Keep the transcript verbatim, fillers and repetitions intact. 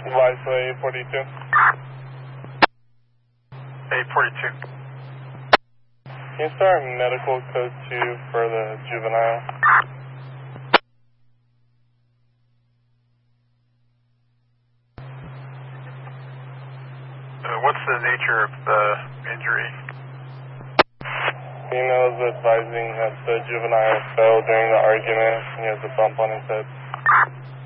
Advice for eight forty-two. eight forty-two. Can you start medical code two for the juvenile? Uh, what's the nature of the injury? He knows advising that the juvenile fell during the argument. He has a bump on his head.